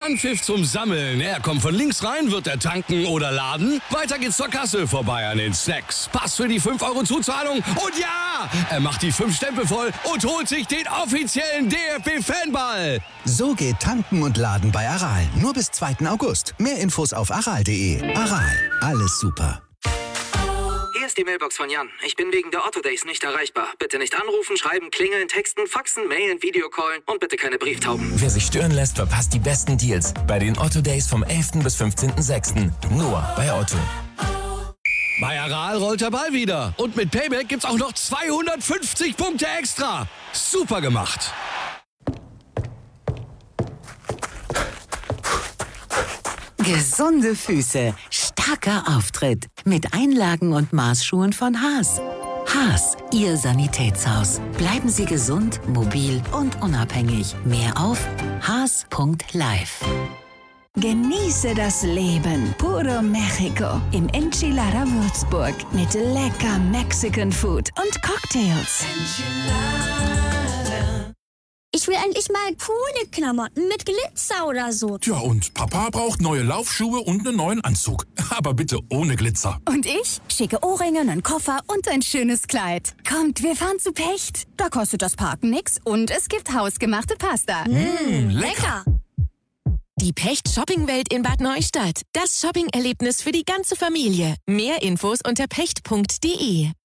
Anpfiff zum Sammeln. Er kommt von links rein, wird er tanken oder laden. Weiter geht's zur Kasse, vorbei an den Snacks. Pass für die 5 € Zuzahlung. Und ja, er macht die 5 Stempel voll und holt sich den offiziellen DFB-Fanball. So geht Tanken und Laden bei Aral. Nur bis 2. August. Mehr Infos auf aral.de. Aral, alles super. Hier ist die Mailbox von Jan. Ich bin wegen der Otto Days nicht erreichbar. Bitte nicht anrufen, schreiben, klingeln, texten, faxen, mailen, Videocallen und bitte keine Brieftauben. Wer sich stören lässt, verpasst die besten Deals bei den Otto Days vom 11. bis 15.06. Nur bei Otto. Bei Aral rollt der Ball wieder. Und mit Payback gibt's auch noch 250 Punkte extra. Super gemacht. Gesunde Füße, starker Auftritt mit Einlagen und Maßschuhen von Haas. Haas, Ihr Sanitätshaus. Bleiben Sie gesund, mobil und unabhängig. Mehr auf haas.life. Genieße das Leben. Puro Mexico im Enchilada Würzburg mit lecker Mexican Food und Cocktails. Ich will endlich mal coole Klamotten mit Glitzer oder so. Tja, und Papa braucht neue Laufschuhe und einen neuen Anzug. Aber bitte ohne Glitzer. Und ich? Schicke Ohrringe, einen Koffer und ein schönes Kleid. Kommt, wir fahren zu Pecht. Da kostet das Parken nix und es gibt hausgemachte Pasta. Lecker! Die Pecht-Shopping-Welt in Bad Neustadt. Das Shopping-Erlebnis für die ganze Familie. Mehr Infos unter pecht.de.